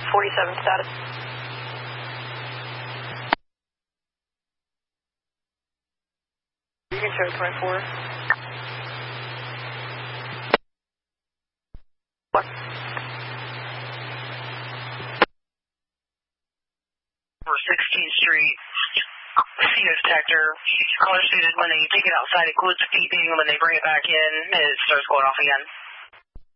47 status. You can show 24. What? For 16th Street, CO detector, color suited. When they take it outside, it quits beeping. When they bring it back in, it starts going off again.